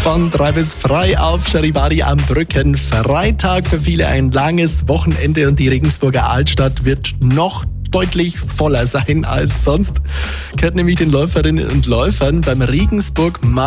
Von 3 bis frei auf Charivari am Brücken. Freitag für viele ein langes Wochenende und die Regensburger Altstadt wird noch deutlich voller sein als sonst. Gehört nämlich den Läuferinnen und Läufern beim Regensburg